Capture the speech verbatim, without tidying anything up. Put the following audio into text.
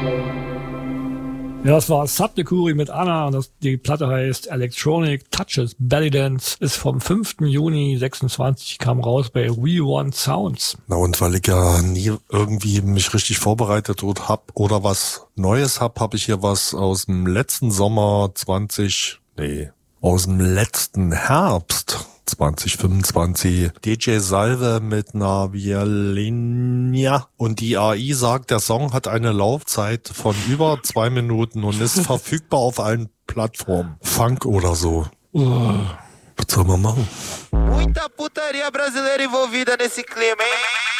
Ja, das war Subdecuri mit Anna und das, die Platte heißt Electronic Touches Belly Dance, ist vom fünften Juni sechsundzwanzig, kam raus bei We Want Sounds. Na und weil ich ja nie irgendwie mich richtig vorbereitet hab oder was Neues hab, habe ich hier was aus dem letzten Sommer zwanzig, nee, aus dem letzten Herbst zwanzig fünfundzwanzig. D J Salve mit einer Violinia. Und die A I sagt, der Song hat eine Laufzeit von über zwei Minuten und ist verfügbar auf allen Plattformen. Funk oder so. Oh, was soll man machen? Muita putaria brasileira envolvida nesse clima, hein?